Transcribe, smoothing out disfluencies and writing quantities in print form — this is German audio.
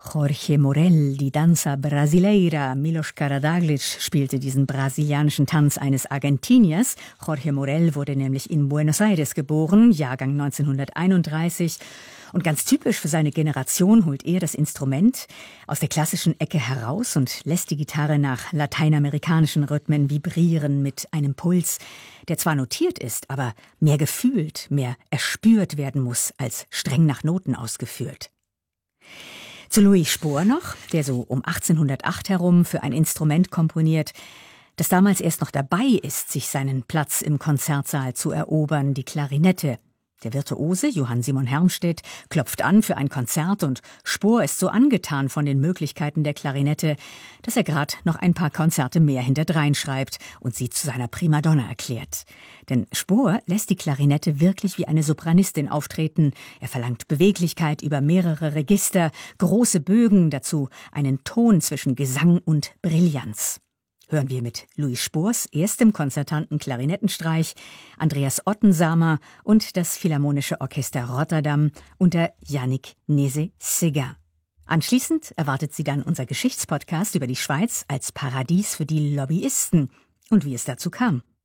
Jorge Morel, die Danza Brasileira. Milos Karađagić spielte diesen brasilianischen Tanz eines Argentiniers. Jorge Morel wurde nämlich in Buenos Aires geboren, Jahrgang 1931. Und ganz typisch für seine Generation holt er das Instrument aus der klassischen Ecke heraus und lässt die Gitarre nach lateinamerikanischen Rhythmen vibrieren mit einem Puls, der zwar notiert ist, aber mehr gefühlt, mehr erspürt werden muss, als streng nach Noten ausgeführt. Zu Louis Spohr noch, der so um 1808 herum für ein Instrument komponiert, das damals erst noch dabei ist, sich seinen Platz im Konzertsaal zu erobern, die Klarinette. Der Virtuose Johann Simon Hermstedt klopft an für ein Konzert und Spohr ist so angetan von den Möglichkeiten der Klarinette, dass er gerade noch ein paar Konzerte mehr hinterdrein schreibt und sie zu seiner Primadonna erklärt. Denn Spohr lässt die Klarinette wirklich wie eine Sopranistin auftreten. Er verlangt Beweglichkeit über mehrere Register, große Bögen, dazu einen Ton zwischen Gesang und Brillanz. Hören wir mit Louis Spohrs erstem konzertanten Klarinettenstreich, Andreas Ottensamer und das Philharmonische Orchester Rotterdam unter Yannick Nézet-Séguin. Anschließend erwartet Sie dann unser Geschichtspodcast über die Schweiz als Paradies für die Lobbyisten und wie es dazu kam.